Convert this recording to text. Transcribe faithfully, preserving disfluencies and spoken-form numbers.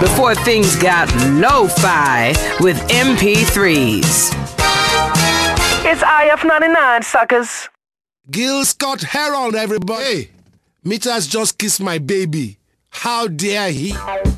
before things got lo-fi with M P threes. It's I F ninety-nine, suckers. Gil Scott Heron, everybody. Hey, Meters just kissed my baby. How dare he?